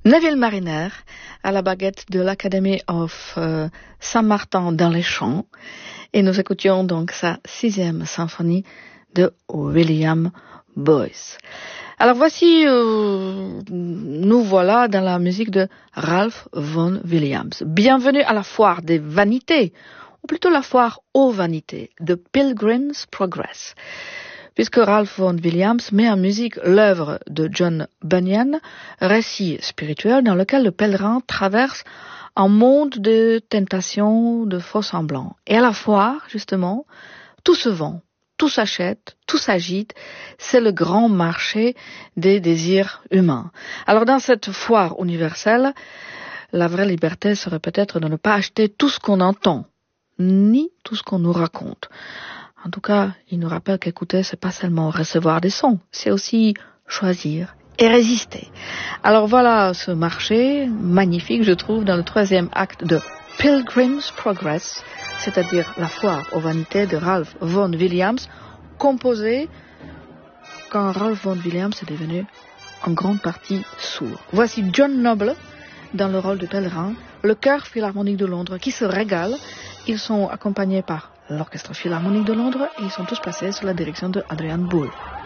Neville Mariner à la baguette de l'Academy of Saint-Martin dans les Champs, et nous écoutions donc sa 6e symphonie de William Boyce. Alors voici, nous voilà dans la musique de Ralph Vaughan Williams. Bienvenue à la foire des vanités, ou plutôt la foire aux vanités, de Pilgrim's Progress. Puisque Ralph Vaughan Williams met en musique l'œuvre de John Bunyan, récit spirituel dans lequel le pèlerin traverse un monde de tentations, de faux semblants. Et à la foire, justement, tout se vend, tout s'achète, tout s'agite. C'est le grand marché des désirs humains. Alors dans cette foire universelle, la vraie liberté serait peut-être de ne pas acheter tout ce qu'on entend, ni tout ce qu'on nous raconte. En tout cas, il nous rappelle qu'écouter, c'est pas seulement recevoir des sons, c'est aussi choisir et résister. Alors voilà ce marché magnifique, je trouve, dans le 3e acte de Pilgrim's Progress, c'est-à-dire la foire aux vanités de Ralph Vaughan Williams, composé quand Ralph Vaughan Williams est devenu en grande partie sourd. Voici John Noble dans le rôle de pèlerin, le chœur philharmonique de Londres qui se régale. Ils sont accompagnés par l'Orchestre Philharmonique de Londres et ils sont tous placés sous la direction de Adrian Boole.